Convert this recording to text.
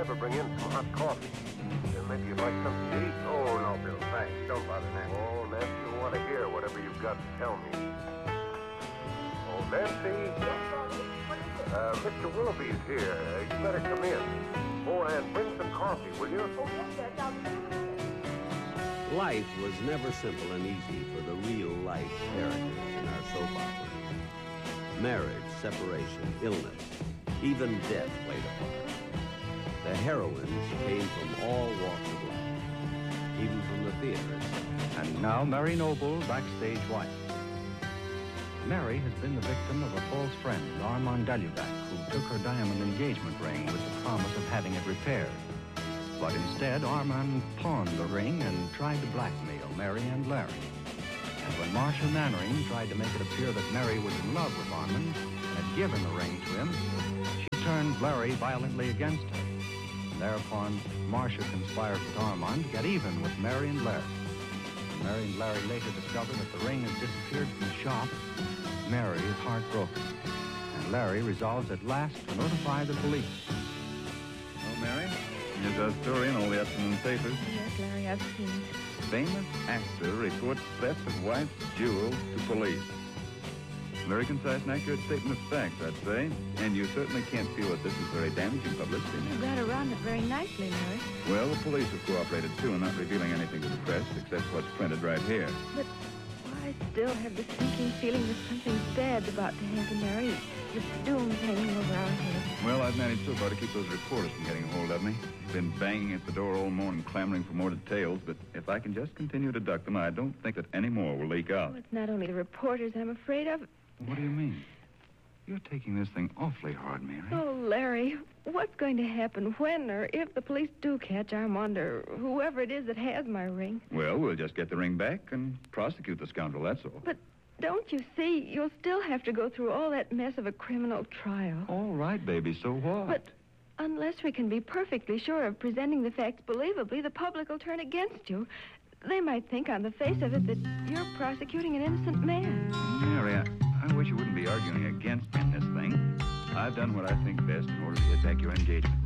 ever bring in some hot coffee? Maybe you'd like something to eat? Oh, no, Bill, thanks. Don't bother, Nancy. Oh, Nancy will want to hear whatever you've got to tell me. Oh, Nancy? Mr. Willoughby's here. You better come in. Oh, and bring some coffee, will you? Oh, yes, sir. Life was never simple and easy for the real-life characters in our soap operas. Marriage, separation, illness, even death played a part. The heroines came from all walks of life, even from the theater. And now Mary Noble, backstage wife. Mary has been the victim of a false friend, Armand Dalubac, who took her diamond engagement ring with the promise of having it repaired. But instead, Armand pawned the ring and tried to blackmail Mary and Larry. And when Marcia Mannering tried to make it appear that Mary was in love with Armand and had given the ring to him, she turned Larry violently against her. And thereupon, Marcia conspired with Armand to get even with Mary and Larry. When Mary and Larry later discover that the ring has disappeared from the shop, Mary is heartbroken. And Larry resolves at last to notify the police. Oh, Mary? Here's our story in all the afternoon papers. Yes, Larry, I've seen it. Famous actor reports theft of wife's jewels to police. Very concise and accurate statement of facts, I'd say. And you certainly can't feel that this is very damaging publicity. You got around it very nicely, Larry. Well, the police have cooperated, too, in not revealing anything to the press except what's printed right here. But I still have this sinking feeling that something bad's about to happen, Larry. The doom's hanging over our heads. Well, I've managed so far to keep those reporters from getting a hold of me. Been banging at the door all morning, clamoring for more details, but if I can just continue to duck them, I don't think that any more will leak out. Oh, it's not only the reporters I'm afraid of. What do you mean? You're taking this thing awfully hard, Mary. Oh, Larry, what's going to happen when or if the police do catch Armand or whoever it is that has my ring? Well, we'll just get the ring back and prosecute the scoundrel, that's all. But don't you see, you'll still have to go through all that mess of a criminal trial. All right, baby, so what? But unless we can be perfectly sure of presenting the facts believably, the public will turn against you. They might think on the face of it that you're prosecuting an innocent man. Mary, I wish you wouldn't be arguing against me in this thing. I've done what I think best in order to get back your engagement